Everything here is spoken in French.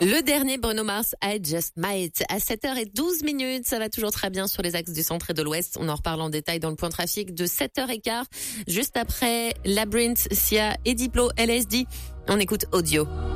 Le dernier Bruno Mars, I Just Might, à 7h12. Ça va toujours très bien sur les axes du centre et de l'ouest. On en reparle en détail dans le point trafic de 7h15. Juste après Labyrinth, Sia et Diplo, LSD. On écoute Audio.